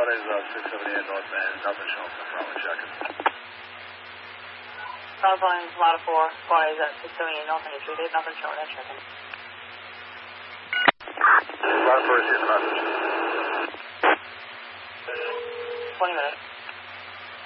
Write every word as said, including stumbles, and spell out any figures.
Squad is uh, six seventy-eight northbound, nothing showing from front, checking. South line, Lada four, Squad is at six seventy-eight north and treated, nothing showing, that's checking. Lada four, receive the message. twenty minutes.